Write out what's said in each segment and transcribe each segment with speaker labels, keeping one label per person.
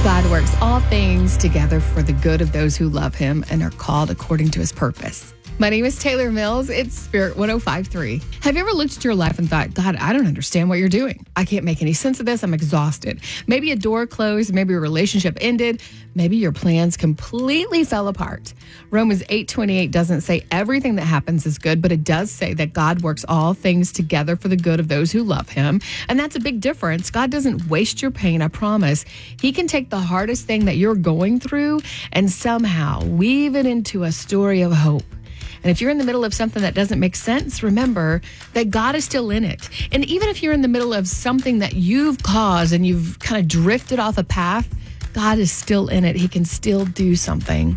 Speaker 1: God works all things together for the good of those who love him and are called according to his purpose. My name is Taylor Mills. It's Spirit 105.3. Have you ever looked at your life and thought, God, I don't understand what you're doing. I can't make any sense of this. I'm exhausted. Maybe a door closed. Maybe a relationship ended. Maybe your plans completely fell apart. Romans 8:28 doesn't say everything that happens is good, but it does say that God works all things together for the good of those who love him. And that's a big difference. God doesn't waste your pain, I promise. He can take the hardest thing that you're going through and somehow weave it into a story of hope. And if you're in the middle of something that doesn't make sense, remember that God is still in it. And even if you're in the middle of something that you've caused and you've kind of drifted off a path, God is still in it. He can still do something.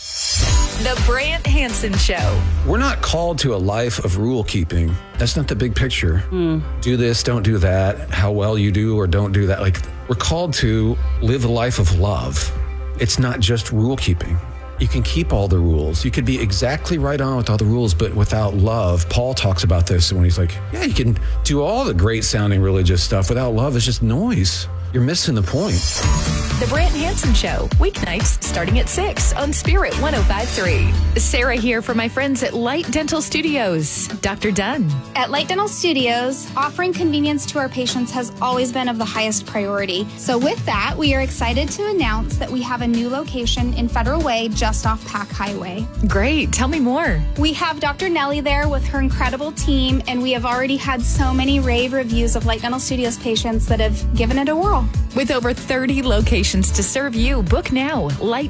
Speaker 2: The Brant Hansen Show.
Speaker 3: We're not called to a life of rule keeping. That's not the big picture. Do this, don't do that, how well you do or don't do that. Like, we're called to live a life of love. It's not just rule keeping. You can keep all the rules. You could be exactly right on with all the rules, but without love. Paul talks about this when he's like, yeah, you can do all the great sounding religious stuff. Without love, it's just noise. You're missing the point.
Speaker 2: The Brant Hansen Show, weeknights starting at 6 on Spirit 105.3. Sarah here for my friends at Light Dental Studios. Dr. Dunn.
Speaker 4: At Light Dental Studios, offering convenience to our patients has always been of the highest priority. So with that, we are excited to announce that we have a new location in Federal Way, just off Pack Highway.
Speaker 2: Great. Tell me more.
Speaker 4: We have Dr. Nellie there with her incredible team, and we have already had so many rave reviews of Light Dental Studios patients that have given it a whirl.
Speaker 2: With over 30 locations to serve you, book now,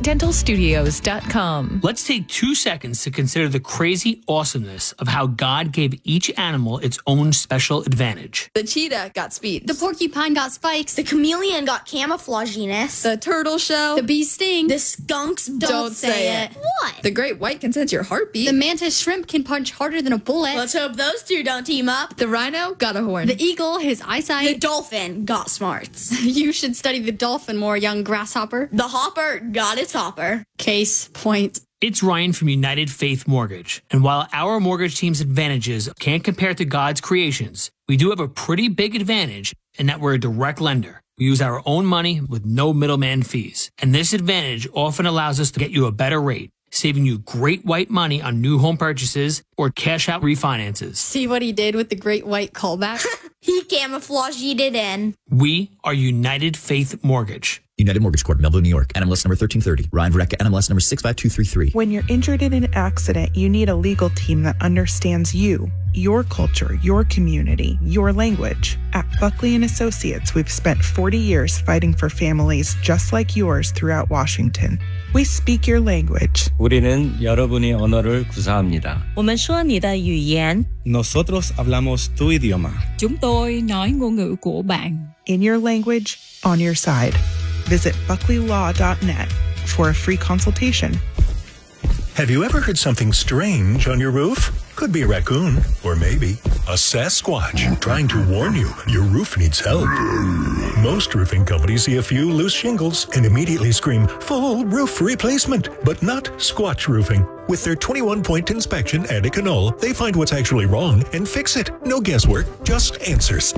Speaker 2: lightdentalstudios.com.
Speaker 5: Let's take 2 seconds to consider the crazy awesomeness of how God gave each animal its own special advantage.
Speaker 6: The cheetah got speed.
Speaker 7: The porcupine got spikes. The chameleon got camouflaginess.
Speaker 6: The turtle shell.
Speaker 7: The bee sting. The skunks don't say it. What?
Speaker 6: The great white can sense your heartbeat.
Speaker 7: The mantis shrimp can punch harder than a bullet.
Speaker 6: Let's hope those two don't team up. The rhino got a horn.
Speaker 7: The eagle, his eyesight.
Speaker 6: The dolphin got smarts.
Speaker 7: You should study the dolphin more, young grasshopper.
Speaker 6: The hopper got its hopper.
Speaker 7: Case point.
Speaker 5: It's Ryan from United Faith Mortgage. And while our mortgage team's advantages can't compare to God's creations, we do have a pretty big advantage in that we're a direct lender. We use our own money with no middleman fees. And this advantage often allows us to get you a better rate, saving you great white money on new home purchases or cash out refinances.
Speaker 7: See what he did with the great white callback?
Speaker 6: He camouflaged it in.
Speaker 5: We are United Faith Mortgage.
Speaker 8: United Mortgage Corp, Melville, New York. NMLS number 1330. Ryan Verrecka, NMLS number 65233.
Speaker 9: When you're injured in an accident, you need a legal team that understands you, your culture, your community, your language. At Buckley & Associates, we've spent 40 years fighting for families just like yours throughout Washington. We speak your language.
Speaker 10: 우리는 여러분의 언어를 구사합니다.
Speaker 11: 我们说你的语言.
Speaker 10: Nosotros hablamos tu idioma.
Speaker 11: Chúng tôi nói ngôn ngữ của bạn.
Speaker 9: In your language, on your side. Visit buckleylaw.net for a free consultation.
Speaker 12: Have you ever heard something strange on your roof? Could be a raccoon, or maybe a Sasquatch trying to warn you your roof needs help. Most roofing companies see a few loose shingles and immediately scream, full roof replacement, but not Squatch Roofing. With their 21-point inspection and a canal, they find what's actually wrong and fix it. No guesswork, just answers.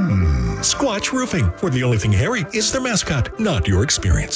Speaker 12: Squatch Roofing, where the only thing hairy is their mascot, not your experience.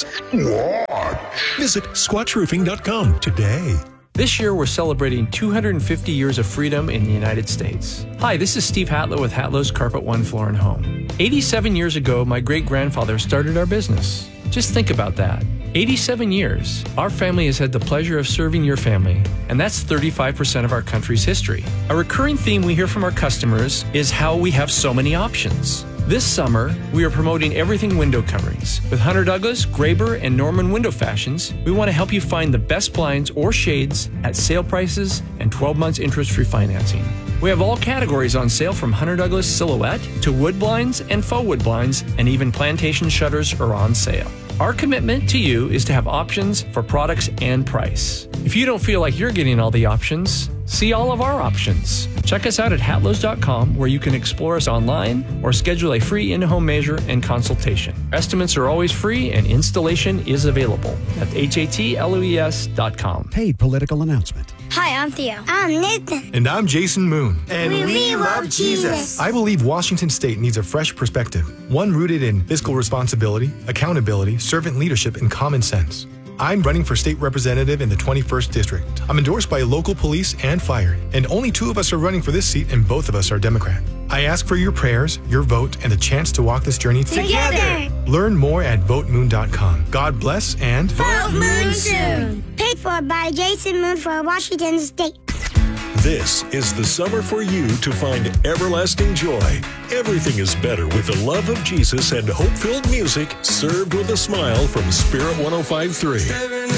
Speaker 12: Visit squatchroofing.com today.
Speaker 13: This year, we're celebrating 250 years of freedom in the United States. Hi, this is Steve Hatlow with Hatlow's Carpet One Floor and Home. 87 years ago, my great-grandfather started our business. Just think about that. 87 years. Our family has had the pleasure of serving your family, and that's 35% of our country's history. A recurring theme we hear from our customers is how we have so many options. This summer, we are promoting everything window coverings. With Hunter Douglas, Graber, and Norman Window Fashions, we want to help you find the best blinds or shades at sale prices and 12 months interest-free financing. We have all categories on sale from Hunter Douglas Silhouette to wood blinds and faux wood blinds, and even plantation shutters are on sale. Our commitment to you is to have options for products and price. If you don't feel like you're getting all the options, see all of our options. Check us out at hatlows.com, where you can explore us online or schedule a free in-home measure and consultation. Estimates are always free and installation is available at hatloes.com.
Speaker 14: Paid political announcement.
Speaker 6: Hi,
Speaker 14: Hi, I'm Theo. I'm Nathan.
Speaker 15: And I'm Jason Moon.
Speaker 14: And we love Jesus.
Speaker 15: I believe Washington State needs a fresh perspective, one rooted in fiscal responsibility, accountability, servant leadership, and common sense. I'm running for state representative in the 21st District. I'm endorsed by local police and fire, and only 2 of us are running for this seat, and both of us are Democrat. I ask for your prayers, your vote, and the chance to walk this journey
Speaker 14: together.
Speaker 15: Learn more at votemoon.com. God bless and
Speaker 14: vote Moon soon. Paid for by Jason Moon for Washington State.
Speaker 12: This is the summer for you to find everlasting joy. Everything is better with the love of Jesus and hope-filled music served with a smile from Spirit 105.3.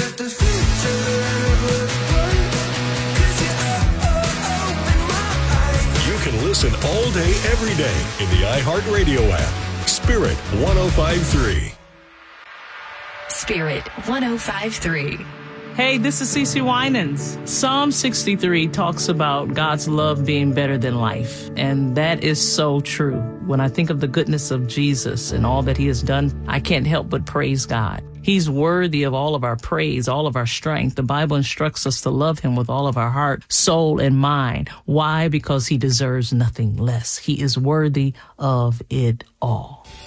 Speaker 12: You can listen all day, every day in the iHeartRadio app. Spirit 105.3.
Speaker 2: Spirit 105.3.
Speaker 16: Hey, this is CeCe Winans. Psalm 63 talks about God's love being better than life, and that is so true. When I think of the goodness of Jesus and all that he has done, I can't help but praise God. He's worthy of all of our praise, all of our strength. The Bible instructs us to love him with all of our heart, soul, and mind. Why? Because he deserves nothing less. He is worthy of it all.